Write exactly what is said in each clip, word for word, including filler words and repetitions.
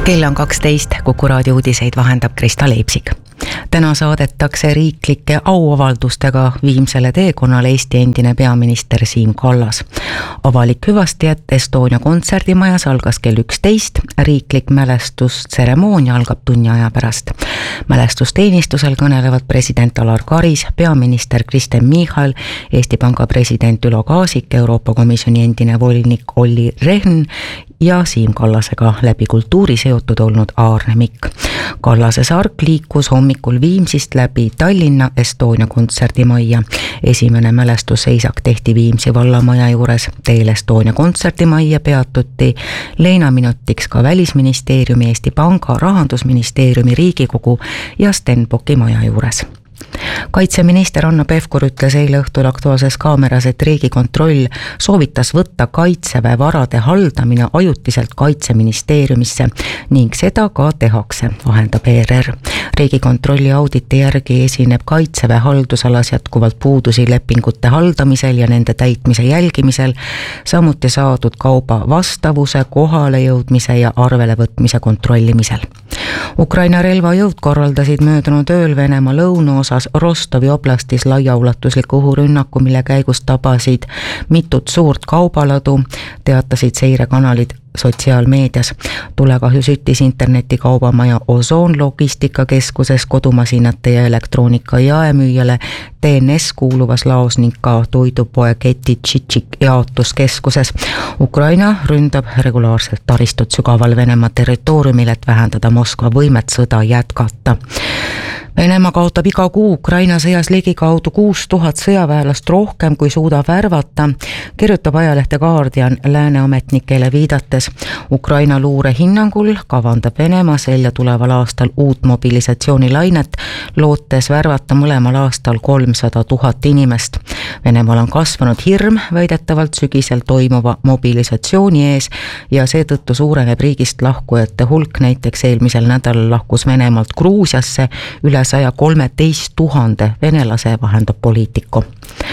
Kell on kaksteist, Kuku raadio uudiseid vahendab Krista Leipsik. Täna saadetakse riiklike auavaldustega viimsele teekonnale Eesti endine peaminister Siim Kallas. Avalik hüvastijät Estonia kontserdimajas algas kell üksteist, riiklik mälestustseremoonia algab tunni aja pärast. Mälestusteenistusel kõnelevad president Alar Karis, peaminister Kristen Michal, Eesti Panga president Ülo Kaasik, Euroopa Komisjoni endine volinik Olli Rehn ja Siim Kallasega läbi kultuuri seotud olnud Aarne Mikk. Kallase sark liikus hommikul Viimsist läbi Tallinna Estonia kontserdimajja. Esimene mälestusseisak tehti Viimsi vallamaja juures. Teel Estonia kontserdimajja peatuti leinaminutiks ka Välisministeeriumi, Eesti Panga, Rahandusministeeriumi, Riigikogu ja Stenbocki maja juures. Kaitseminister Hanno Pevkur ütles eile õhtul Aktuaalses Kaameras, et Riigikontroll soovitas võtta Kaitseväe varade haldamine ajutiselt Kaitseministeeriumisse ning seda ka tehakse, vahendab E R R. Riigikontrolli auditi järgi esineb Kaitseväe haldusalas jätkuvalt puudusi lepingute haldamisel ja nende täitmise jälgimisel, samuti saadud kauba vastavuse, kohale jõudmise ja arvele võtmise kontrollimisel. Ukraina relvajõud korraldasid möödunud ööl Venemaa lõunaosas Rostovi oblastis laiaulatusliku õhurünnaku, mille käigus tabasid mitut suurt kaubaladu, teatasid seirekanalid sotsiaalmeedias. Tulekahju süttis internetikaubamaja Ozon logistikakeskuses, kodumasinate ja elektroonika jaemüüjale T N S kuuluvas laos ning ka toidupoe keti Tšitšik jaotuskeskuses. Ukraina ründab regulaarselt taristut sügaval Venemaa territooriumil, et vähendada Moskva võimet sõda jätkata. Venemaa kaotab iga kuu Ukraina sõjas ligikaudu kuus tuhat sõjaväelast rohkem, kui suudab värvata, kirjutab ajalehte Guardian lääne ametnikele viidates. Ukraina luure hinnangul kavandab Venemaa selja tuleval aastal uut mobilisatsioonilainet, lootes värvata mõlemal aastal kolmsada tuhat inimest. Venemaal on kasvanud hirm väidetavalt sügisel toimuva mobilisatsiooni ees ja seetõttu suureneb riigist lahkujate hulk. Näiteks eelmisel nädalal lahkus Venemaalt Gruusiasse üle saja kolmeteist tuhande venelase, vahendab Politico.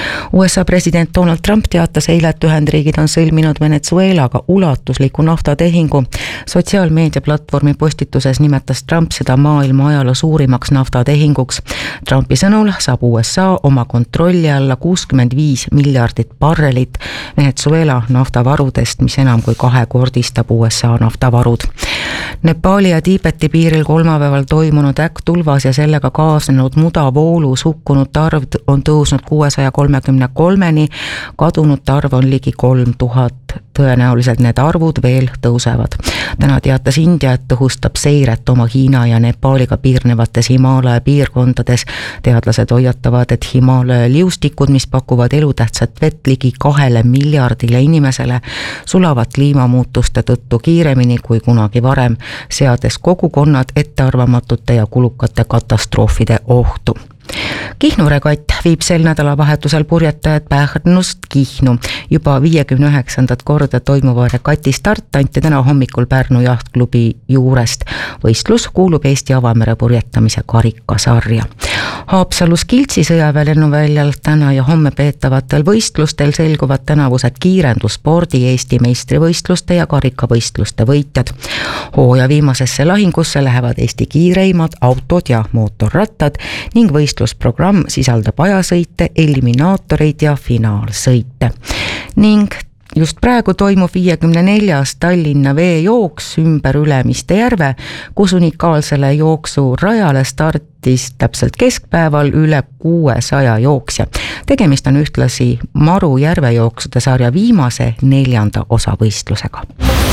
U S A president Donald Trump teatas eile, et Ühendriigid on sõlminud Venezuelaga ulatusliku naftatehingu. Sotsiaalmeediaplatvormi postituses nimetas Trump seda maailma ajaloo suurimaks naftatehinguks. Trumpi sõnul saab U S A oma kontrolli alla kuuskümmend viis miljardit barrelit Venezuela naftavarudest, mis enam kui kahekordistab U S A naftavarud. Nepali ja Tiibeti piiril kolmapäeval toimunud äkktulvas ja sellega kaasnenud mudavoolus hukkunute arv on tõusnud kuuesaja kolmekümne kolmeni, kadunute arv on ligi kolm tuhat. Tõenäoliselt need arvud veel tõusevad. Täna teatas India, et tõhustab seiret oma Hiina ja Nepaliga piirnevates Himaalaja piirkondades. Teadlased hoiatavad, et Himaalaja liustikud, mis pakuvad elutähtsat vett ligi kahele miljardile inimesele, sulavad kliimamuutuste tõttu kiiremini kui kunagi varem, seades kogukonnad ettearvamatute ja kulukate katastroofide ohtu. Kihnu regatt viib sel nädalavahetusel purjetajad Pärnust Kihnu. Juba viiekümne üheksandat korda toimuva regati start anti täna hommikul Pärnu jahtklubi juurest. Võistlus kuulub Eesti avamere purjetamise karikasarja. Haapsalus Kiltsi sõjaväelennuväljal täna ja homme peetavatel võistlustel selguvad tänavused kiirendusspordi Eesti meistrivõistluste ja karikavõistluste võitjad. Hooaja viimasesse lahingusse lähevad Eesti kiireimad autod ja mootorrattad ning võistlusprogramm sisaldab ajasõite, eliminaatoreid ja finaalsõite. Ning just praegu toimub viiekümne neljas Tallinna veejooks ümber Ülemiste järve, kus unikaalsele jooksu rajale startis täpselt keskpäeval üle kuuesaja jooksja. Tegemist on ühtlasi Maru järvejooksude sarja viimase neljanda osavõistlusega.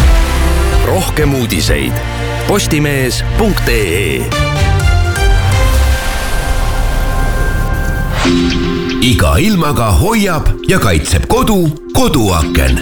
Rohkem uudiseid postimees punkt ee. Iga ilmaga hoiab ja kaitseb kodu koduaken.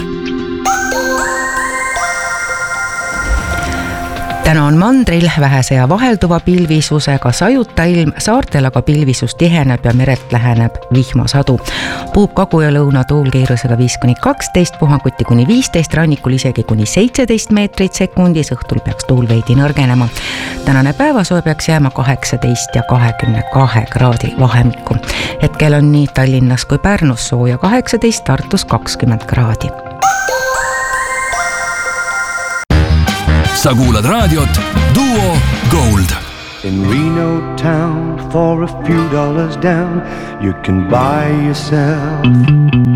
Täna on mandril vähese ja vahelduva pilvisusega sajuta ilm, saartel aga pilvisus tiheneb ja merelt läheneb vihmasadu. Puhub kagu ja lõuna tuul kiirusega viis kuni kaksteist, puhanguti kuni viisteist, rannikul isegi kuni seitseteist meetrit sekundis, õhtul peaks tuul veidi nõrgenema. Tänane päevasoe peaks jääma kaheksateist ja kahekümne kahe kraadi vahemikku. Hetkel on nii Tallinnas kui Pärnus sooja kaheksateist, Tartus kakskümmend kraadi. sa kuulad raadiot Duo Gold. In Reno town, for a few dollars down, you can buy yourself